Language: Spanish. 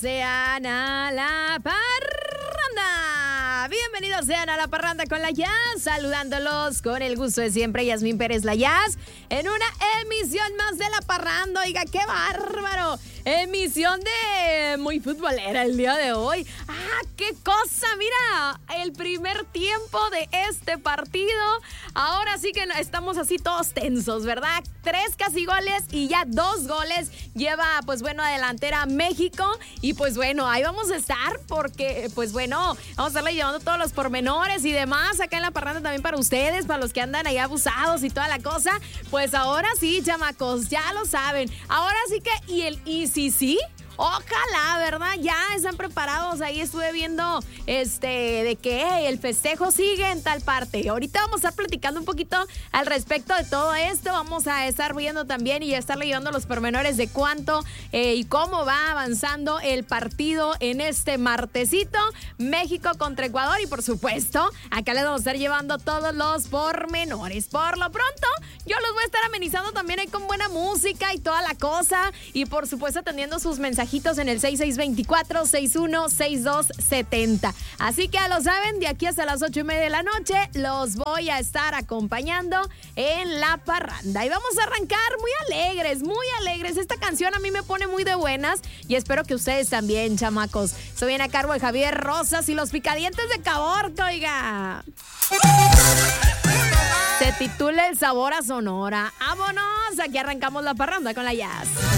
sean a la parranda. Bienvenidos sean a la parranda con la Jazz, saludándolos con el gusto de siempre, Yasmín Pérez la Jazz, en una emisión más de la parranda. Oiga, qué bárbaro. Emisión de muy futbolera el día de hoy. ¡Qué cosa! Mira, el primer tiempo de este partido. Ahora sí que estamos así todos tensos, ¿verdad? 3 casi goles y ya 2 goles lleva, pues bueno, a delantera México. Y pues bueno, ahí vamos a estar porque, pues bueno, vamos a estarle llevando todos los pormenores y demás acá en la parranda también para ustedes, para los que andan ahí abusados y toda la cosa. Pues ahora sí, chamacos, ya lo saben. Ahora sí que, sí, ojalá, ¿verdad? Ya están preparados. Ahí estuve viendo de que el festejo sigue en tal parte. Ahorita vamos a estar platicando un poquito al respecto de todo esto. Vamos a estar viendo también y estar leyendo los pormenores de cuánto y cómo va avanzando el partido en este martesito. México contra Ecuador y por supuesto, acá les vamos a estar llevando todos los pormenores. Por lo pronto, yo los voy a estar amenizando también ahí con buena música y toda la cosa. Y por supuesto, atendiendo sus mensajitos en el 6624-616270. Así que ya lo saben, de aquí hasta las 8:30 de la noche los voy a estar acompañando en la parranda. Y vamos a arrancar muy alegres, muy alegres. Esta canción a mí me pone muy de buenas y espero que ustedes también, chamacos. Esto viene a cargo de Javier Rosas y los Picadientes de Caborca, oiga. Se titula El Sabor a Sonora. ¡Vámonos! Aquí arrancamos la parranda con la Jazz.